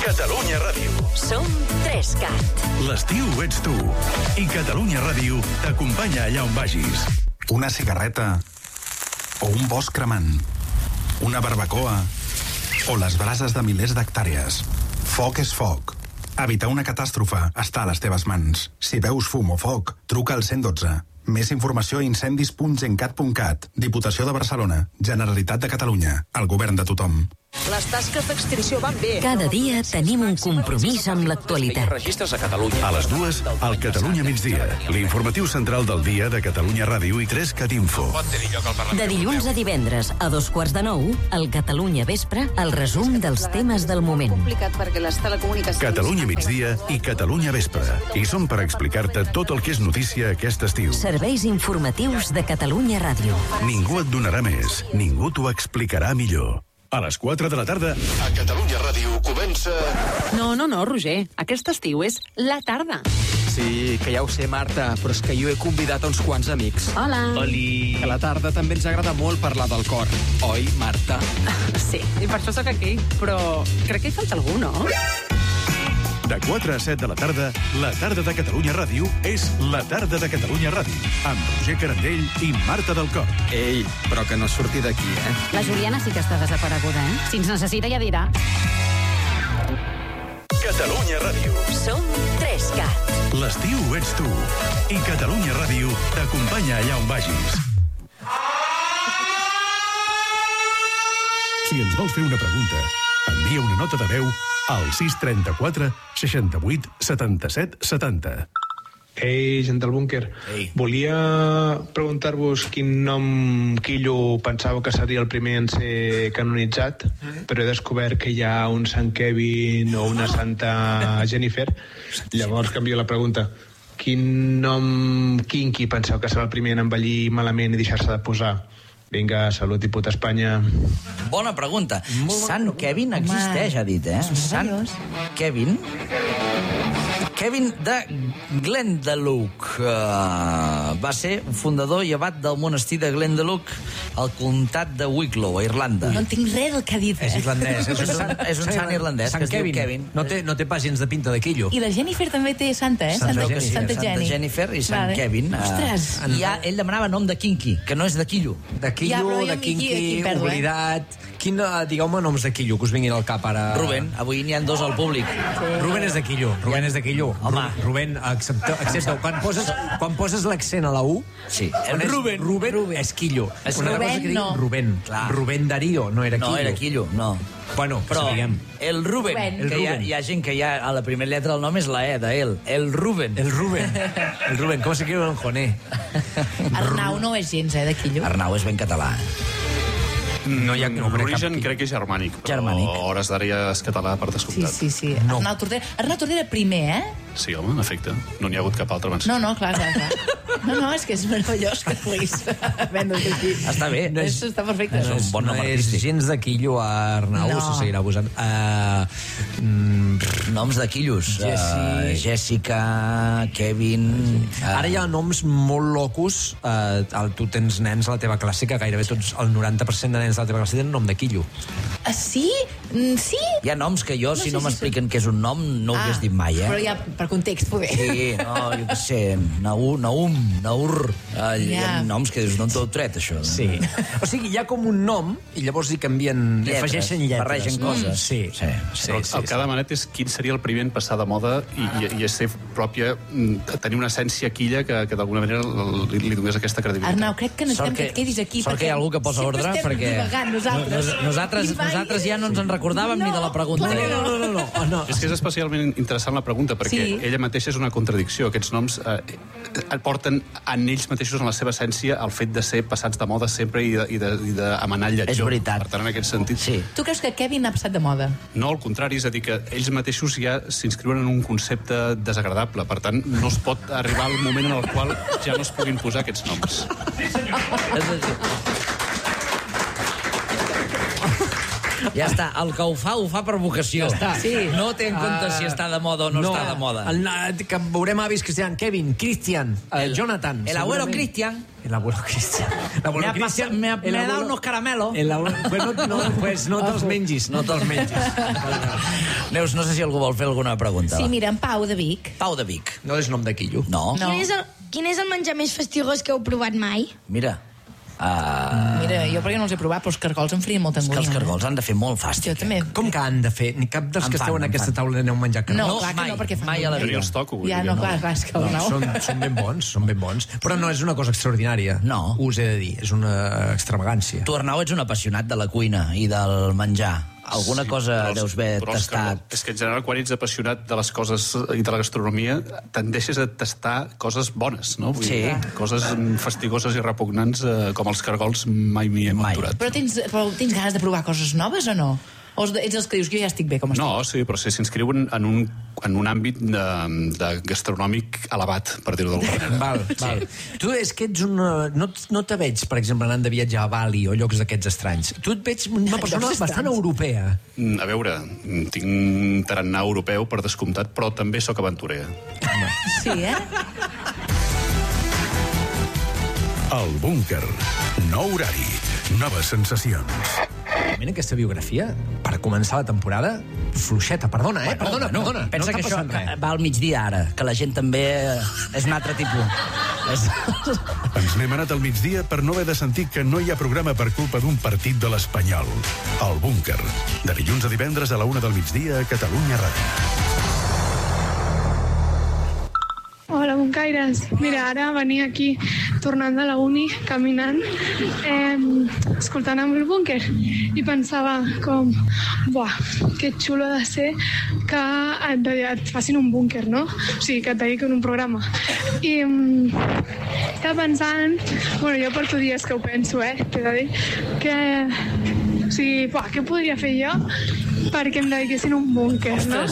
Catalunya Ràdio. Som 3CAT. L'estiu ets tu. I Catalunya Ràdio t'acompanya allà on vagis. Una cigarreta o un bosc cremant, una barbacoa o les brases de milers d'hectàrees. Foc és foc. Evitar una catàstrofe està a les teves mans. Si veus fum o foc, truca al 112. Més informació a incendis.gencat.cat. Diputació de Barcelona. Generalitat de Catalunya. El govern de tothom. Les tasques d'extinció van bé. Cada dia tenim un compromís amb l'actualitat. Registres a Catalunya. A les 2, al Catalunya Migdia. L'informatiu central del dia de Catalunya Ràdio i 3CAT Info. De dilluns a divendres a 8:45, al Catalunya Vespre, el resum dels temes del moment. Complicat perquè les telecomunicacions... Catalunya Migdia i Catalunya Vespre. I som per explicar-te tot el que és notícia aquest estiu. Serveis informatius de Catalunya Ràdio. Ningú et donarà més. Ningú t'ho explicarà millor. A les 4 de la tarda, a Catalunya Ràdio comença... No, Roger. Aquest estiu és la tarda. Sí, que ja ho sé, Marta, però és que jo he convidat a uns quants amics. Hola. Oli. Que a la tarda també ens agrada molt parlar del cor. Oi, Marta? Sí, i per això sóc aquí. Però crec que hi falta algú, no? De 4 a 7 de la tarda de Catalunya Ràdio és la tarda de Catalunya Ràdio, amb Roger Carandell i Marta del Cor. Ei, però que no surti d'aquí, eh? La Juliana sí que està desapareguda, eh? Si ens necessita ja dirà. Catalunya Ràdio. Som 3CAT. L'estiu ets tu. I Catalunya Ràdio t'acompanya allà on vagis. Si ens vols fer una pregunta, envia una nota de veu al 634 68 77 70. Ei, gent del búnquer. Ei. Volia preguntar-vos quin nom quillo pensàveu que seria el primer en ser canonitzat, però he descobert que hi ha un Sant Kevin o una Santa Jennifer. Llavors canvio la pregunta. Quin nom kinky penseu que serà el primer en envellir malament i deixar-se de posar? Vinga, salut i puta Espanya. Bona pregunta. Sant Kevin existeix, ha dit, eh? Sant Kevin... Kevin de Glendalough. Va ser fundador i abat del monestir de Glendalough al comtat de Wicklow, a Irlanda. No entenc res del que ha dit, És irlandès. És un sant irlandès Sant que es diu Kevin. Kevin. No té pas gens de pinta de quillo. I la Jennifer també té santa, eh? Santa Santa Jenny. Jennifer i Sant Kevin. Ostres. I ell demanava nom de kinky, que no és de quillo. De quillo, Ja, però jo de aquí kinky, perdo, oblidat... Digueu-me noms de quillo que us vinguin al cap ara. Ruben, avui n'hi ha dos al públic. Ruben és de quillo. Ruben és de quillo. Home. Ruben, accepta. Quan poses l'accent a la U... Sí. El Ruben és quillo. És Una Ruben, cosa que no. diu Ruben. Clar. Ruben Darío, no era quillo. No era quillo, no. Bueno, que Però sapiguem. el Ruben, Ruben. que hi ha gent que ja a la primera lletra del nom és la E d'ell. El Ruben. El Ruben, com se escriu en joné? Arnau no és gens, de quillo. Arnau és ben català. No hi ha L'origen crec que és germànic, però Germànic. a hores d'ara ja és català per descomptat. Sí. Arnau Tordera primer, eh? Sí, home, en efecte. No n'hi ha hagut cap altre abans. No, clar. No, és que és meravellós que puguis vendre's aquí. Està bé. Està perfecte. És un bon nom és artístic. gens de quillo a Arnau, No. se seguirà posant. Noms de quillos. Jessica, Kevin... Ara hi ha noms molt locos. Tu tens nens a la teva classe, que gairebé tots, el 90% de nens a la teva classe tenen nom de quillo. Ah, sí? Sí? Hi ha noms que jo, si no sé si m'expliquen què és un nom, no ho hagués dit mai, eh? Però ja per context, poder. Sí, no, jo què sé, Naum, Naur... Hi ha noms que dius, no t'ho tret, això. Sí. O sigui, hi ha com un nom, i llavors hi canvien, Lletres, afegeixen lletres. barregen coses. Sí. El que ha demanat és quin seria el primer en passar de moda i a ser pròpia, tenir una essència quilla que d'alguna manera li donés aquesta credibilitat. Arnau, crec que necessitem que et quedis aquí. Sort que hi ha algú que posa ordre, perquè nosaltres ja no ens en recordàvem ni de la pregunta. No. És que és especialment interessant la pregunta, perquè Sí. ella mateixa és una contradicció. Aquests noms porten en ells mateixos, en la seva essència, el fet de ser passats de moda sempre i d'amanar el lletjó. És veritat. Per tant, en aquest sentit... Sí. Tu creus que Kevin ha passat de moda? No, al contrari, és a dir, que ells mateixos ja s'inscriuen en un concepte desagradable. Per tant, no es pot arribar al moment en el qual ja no es puguin posar aquests noms. Ja està, el que ho fa per vocació. Ja està. Sí. No té en compte si està de moda o no està de moda. Que veurem avis Cristian, Kevin, Christian, Jonathan. El abuelo Cristian. El abuelo Cristian. Me ha dado unos caramelos. Pues no te'ls mengis. No te'ls mengis. Neus, no sé si algú vol fer alguna pregunta. Sí, mira, en Pau de Vic. Pau de Vic. No és nom de quillo. No. Quin és el menjar més fastigós que heu provat mai? Mira. Mira, jo perquè no els he provat, però els cargols em farien molta angúnia. Els cargols han de fer molt fàstic. Jo també. Com que han de fer? Ni cap dels que esteu en aquesta taula aneu menjar cargols? No, clar que no, perquè fan mai a la Jo vida. els toco. Ja, no, clar, és que no. Són ben bons. Però no és una cosa extraordinària. No. Us he de dir, és una extravagància. Tu, Arnau, ets un apassionat de la cuina i del menjar. Alguna cosa deus haver tastat. És que en general, quan ets apassionat de les coses i de la gastronomia, tendeixes a tastar coses bones, no? Vull dir, coses fastigoses i repugnants, com els cargols, mai m'hi he aventurat. Però tens ganes de provar coses noves o no? O ets els que dius que jo ja estic bé com estic? No, sí, però si s'inscriuen en un àmbit de gastronòmic elevat, per dir-ho d'alguna manera. Val. Tu és que ets no te veig, per exemple, anant de viatjar a Bali o llocs d'aquests estranys. Tu et veig una persona bastant europea. A veure, tinc tarannà europeu, per descomptat, però també sóc aventurer. Sí, El búnquer. Nou horari. Noves sensacions. Mira aquesta biografia, per començar la temporada, fluixeta, perdona. Pensa que això va al migdia ara, que la gent també és un altre tipus. Ens n'hem anat al migdia per no haver de sentir que no hi ha programa per culpa d'un partit de l'Espanyol. El búnquer. De dilluns a divendres a la 1 del migdia a Catalunya Ràdio. Hola, buncaires. Mira, ara venia aquí, tornant de la uni, caminant, escoltant amb el búnquer, i pensava com, que xulo ha de ser que et facin un búnquer, no? O sigui, que et dediquin un programa. I estava pensant, jo porto dies que ho penso, t'he de dir, que, o sigui, què podria fer jo perquè em dediquessin un búnquer, no?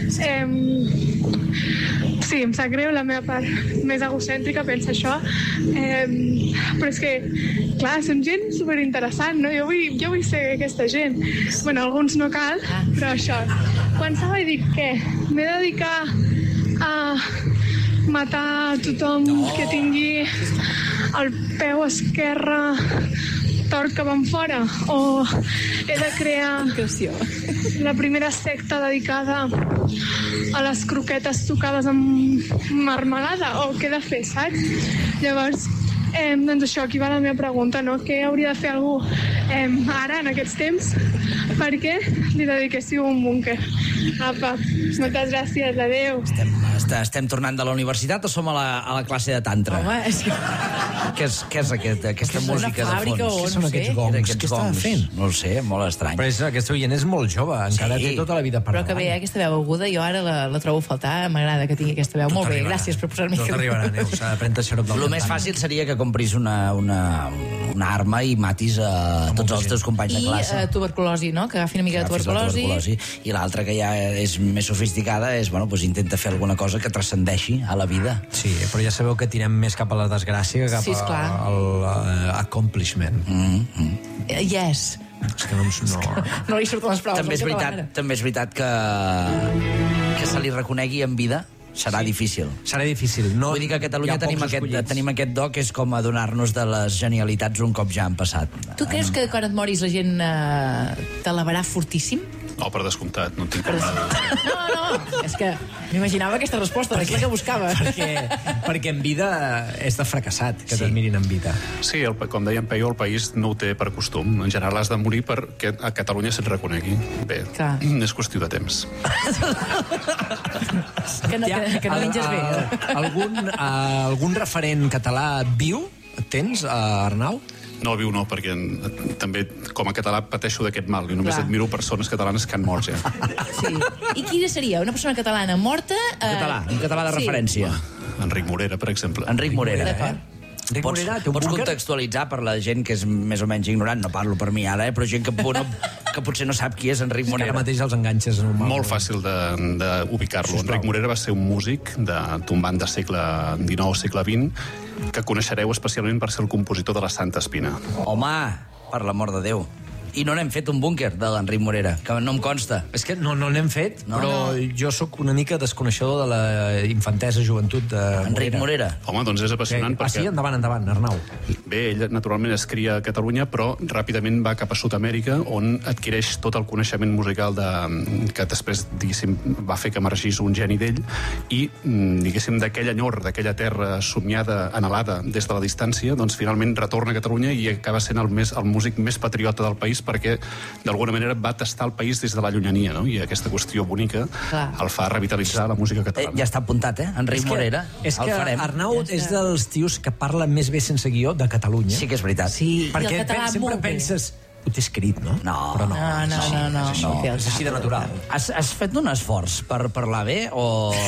Sí, em sap greu, la meva part més egocèntrica pensa això, però és que, clar, són gent superinteressant, no? Jo vull ser aquesta gent. Bueno, alguns no cal, però això. Pensava i dic, què? M'he de dedicar a matar tothom que tingui el peu esquerre tort cap enfora, o he de crear la primera secta dedicada a les croquetes tocades amb marmelada, o què he de fer, saps? Llavors, doncs això, aquí va la meva pregunta, no? Què hauria de fer algú ara, en aquests temps, perquè li dediquéssiu un búnquer? Apa, moltes gràcies, adéu. Estem tornant de la universitat o som a la classe de tantra? Home, és que... Què és aquesta música de fons? Què són aquests gongs? Què estava fent? No ho sé, molt estrany. Però aquest oient és molt jove, encara té tota la vida per davant. Però que bé, aquesta veu aguda, jo ara la trobo a faltar, m'agrada que tingui aquesta veu. Molt bé, gràcies per posar-me aquí. Tot arribarà, Neus, s'ha de prendre xarop del... El més fàcil seria que compris una arma i matis a tots els teus companys de classe. I tuberculosi, no? Que agafin una mica de tuberculosi. I l'altra, que ja és més sofisticada, és, intenta fer alguna cosa que transcendeixi a la vida. Sí, però ja sabeu que tirem més cap a la desgràcia que cap a l'accomplishment. Yes. És que no li surten les paraules. També és veritat que se li reconegui en vida serà difícil. Serà difícil. No, vull dir que a Catalunya tenim aquest do, que és com adonar-nos de les genialitats un cop ja han passat. Tu creus que quan et moris la gent t'alabarà fortíssim? No, per descomptat, no en tinc cap mal. No, és que m'imaginava aquesta resposta, és la que buscava. Perquè en vida és de fracassat que t'admirin en vida. Sí, com deia en Peyu, el país no ho té per costum. En general has de morir perquè a Catalunya se't reconegui. Bé, és qüestió de temps. Que no menges bé. Algun referent català viu tens, Arnau? No, viu no, perquè també com a català pateixo d'aquest mal i només admiro persones catalanes que han mort ja. Sí. I quina seria? Una persona catalana morta? Un català de referència. Enric Morera, per exemple. Enric Morera, Pots contextualitzar per la gent que és més o menys ignorant, no parlo per mi ara, però gent que potser no sap qui és Enric Morera. Ara mateix els enganxes normalment. Molt fàcil d'ubicar-lo. Enric Morera va ser un músic d'un band de segle XIX, segle XX, que coneixereu especialment per ser el compositor de la Santa Espina. Home, per l'amor de Déu. I no n'hem fet un búnquer de l'Enric Morera, que no em consta. És que no n'hem fet, però jo sóc una mica desconeixedor de la infantesa joventut de Enric Morera. Home, doncs és apassionant perquè... sí, endavant, Arnau. Bé, ell naturalment es cria a Catalunya, però ràpidament va cap a Sud-amèrica, on adquireix tot el coneixement musical que després, diguéssim, va fer que emergís un geni d'ell, i, diguéssim, d'aquell enyor, d'aquella terra somiada, anhelada des de la distància, doncs finalment retorna a Catalunya i acaba sent el músic més patriota del país, perquè d'alguna manera va tastar el país des de la llunyania, no? I aquesta qüestió bonica el fa revitalitzar la música catalana. Ja està apuntat, Enric Morera. És que Arnau és dels tios que parla més bé sense guió de Catalunya. Sí que és veritat. Sí, perquè i el català sempre molt bé. penses... Ho té escrit, no? No. Però no. No. És així de natural. Has fet un esforç per parlar bé o...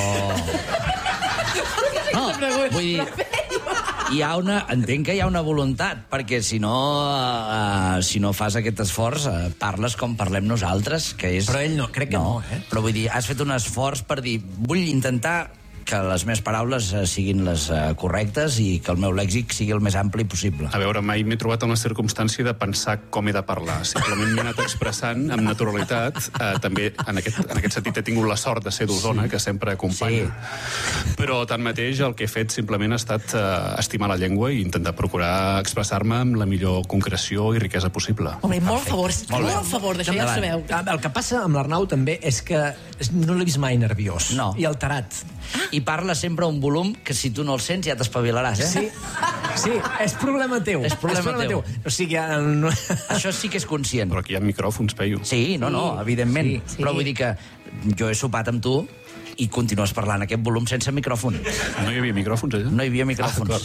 No, vull dir... entenc que hi ha una voluntat, perquè si no fas aquest esforç, parles com parlem nosaltres, que és... Però ell no, crec que no. Però vull dir, has fet un esforç per dir, vull intentar que les meves paraules siguin les correctes i que el meu lèxic sigui el més ampli possible. A veure, mai m'he trobat en la circumstància de pensar com he de parlar. Simplement m'he anat expressant amb naturalitat. També, en aquest sentit, he tingut la sort de ser d'Osona, que sempre acompanya. Sí. Però, tanmateix, el que he fet simplement ha estat estimar la llengua i intentar procurar expressar-me amb la millor concreció i riquesa possible. Home, molt a favor d'això, ja ho sabeu. El que passa amb l'Arnau també és que no l'he vist mai nerviós i alterat. I parla sempre a un volum que si tu no el sents ja t'espavilaràs, Sí, és problema teu. És problema teu. O sigui, això sí que és conscient. Però aquí hi ha micròfons, Peyu. Sí, no, evidentment. Sí. Però vull dir que jo he sopat amb tu i continues parlant aquest volum sense micròfon. No hi havia micròfons, allà? No hi havia micròfons.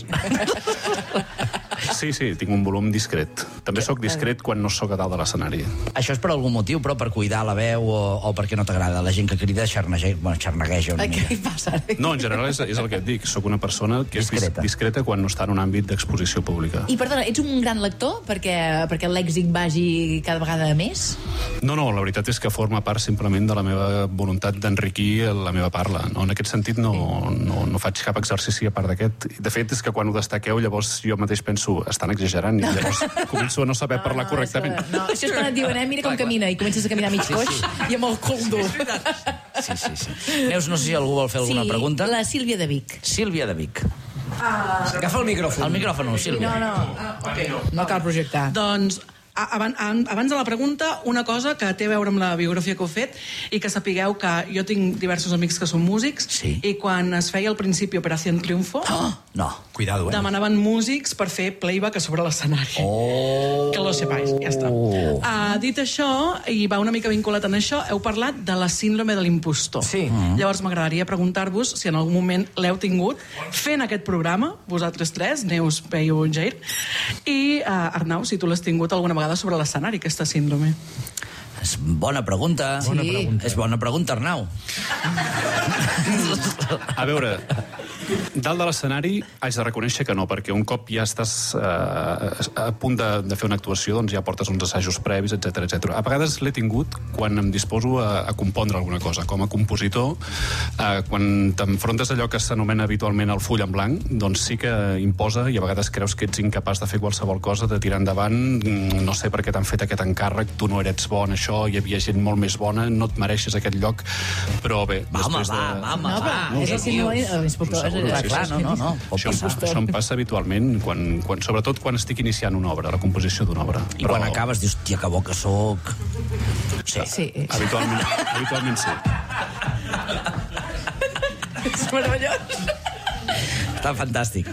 Sí, tinc un volum discret. També sóc discret quan no sóc a dalt de l'escenari. Això és per algun motiu, però per cuidar la veu o perquè no t'agrada? La gent que crida xarnegueja una mica. Què passa? No, en general és el que et dic. Sóc una persona que és discreta quan no està en un àmbit d'exposició pública. I perdona, ets un gran lector perquè el lèxic vagi cada vegada més? No, la veritat és que forma part simplement de la meva voluntat d'enriquir la meva parla. No? En aquest sentit no faig cap exercici a part d'aquest. De fet, és que quan ho destaqueu, llavors jo mateix penso, estan exagerant, i llavors començo a no saber parlar correctament. Això és quan et diuen, mira com camina, i comences a caminar mig coix i amb el cul dur. Sí. Neus, no sé si algú vol fer alguna pregunta. Sí, la Sílvia de Vic. Sílvia de Vic. Agafa el micròfon. El micròfon, Sílvia. No cal projectar. Doncs, abans de la pregunta, una cosa que té a veure amb la biografia que heu fet i que sapigueu que jo tinc diversos amics que són músics i quan es feia al principi Operación Triunfo Cuidado, demanaven músics per fer playback a sobre l'escenari. Que lo sepáis, ja està. Dit això, i va una mica vinculat en això, heu parlat de la síndrome de l'impostor. Llavors m'agradaria preguntar-vos si en algun moment l'heu tingut fent aquest programa, vosaltres tres, Neus, Peyu i Jair, i Arnau, si tu l'has tingut alguna vegada sobre l'escenari, aquesta síndrome. És bona pregunta. És bona pregunta, Arnau. A veure, dalt de l'escenari haig de reconèixer que no, perquè un cop ja estàs a punt de fer una actuació, doncs ja portes uns assajos previs, etc. A vegades l'he tingut quan em disposo a compondre alguna cosa. Com a compositor, quan t'enfrontes a allò que s'anomena habitualment el full en blanc, doncs sí que imposa, i a vegades creus que ets incapaç de fer qualsevol cosa, de tirar endavant, no sé per què t'han fet aquest encàrrec, tu no eres bon, això, hi havia gent molt més bona, no et mereixes aquest lloc, però bé... És el síndrome de l'inspector. No. Això em passa habitualment, sobretot quan estic iniciant una obra, la composició d'una obra. I quan acabes dius, tia, que bo que soc. Sí. Habitualment sí. És meravellós. Està fantàstic.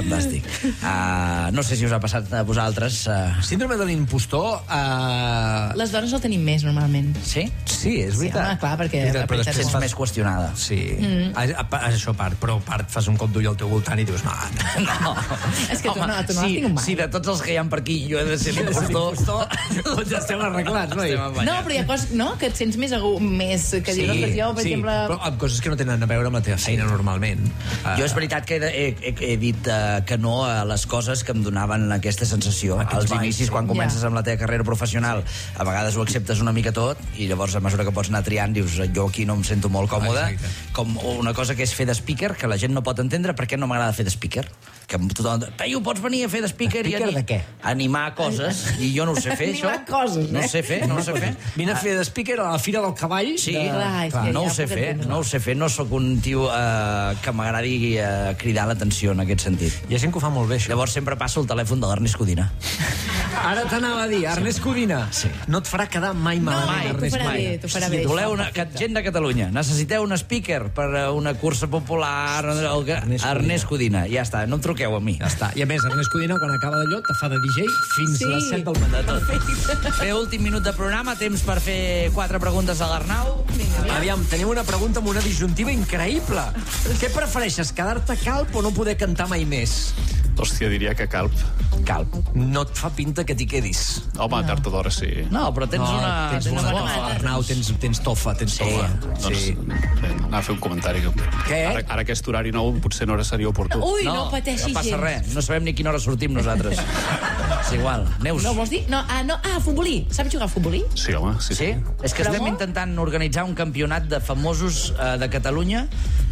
No sé si us ha passat a vosaltres. Síndrome de l'impostor... Les dones el tenim més, normalment. Sí? Sí, és veritat. Home, clar, perquè... Però després és més qüestionada. Sí. Això part, però part fas un cop d'ull al teu voltant i dius, no. És que tu no l'has tingut mai. Si de tots els que hi ha per aquí jo he de ser l'impostor, doncs ja estem arreglats, no? No, però hi ha coses que et sents més que dius, jo, per exemple... Però amb coses que no tenen a veure amb la teva feina normalment. Jo és veritat que he he dit que no a les coses que em donaven aquesta sensació. Als inicis, quan comences amb la teva carrera professional, a vegades ho acceptes una mica tot, i llavors, a mesura que pots anar triant, dius, jo aquí no em sento molt còmode. Com una cosa que és fer de speaker, que la gent no pot entendre per què no m'agrada fer de speaker. Que tothom... Peyu, pots venir a fer de speaker i de què? Animar coses, i jo no ho sé fer, això. Animar coses, no ho sé fer. Vine a fer de speaker a la Fira del Cavall. Sí, no ho sé fer, no sóc un tio que m'agradi cridar l'atenció en aquest sentit. Hi ha gent que ho fa molt bé, això. Llavors sempre passo el telèfon de l'Ernest Codina. Ara t'anava a dir, Ernest Codina, no et farà quedar mai malament, Ernest, mai. Si voleu gent de Catalunya, necessiteu un speaker per una cursa popular, Ernest Codina, ja està, no em truqueu a mi. Ja està. I a més, Ernest Codina, quan acaba d'allò, te fa de DJ fins a les 7 del matí. Bé, últim minut de programa, temps per fer 4 preguntes a l'Arnau. Aviam, tenim una pregunta amb una disjuntiva increïble. Què prefereixes, quedar-te calp o no poder cantar mai més? Hòstia, diria que calp. Calp. No et fa pinta que t'hi quedis. Home, tard o d'hora sí. No, però tens una bona... Arnau, tens tofa, Sí. Doncs anar a fer un comentari. Què? Ara aquest horari nou potser no seria oportú. Ui, no pateixi gens. No passa res, no sabem ni a quina hora sortim nosaltres. És igual. Neus. No, vols dir? Futbolí. Saps jugar a futbolí? Sí, home, sí. És que estem intentant organitzar un campionat de famosos de Catalunya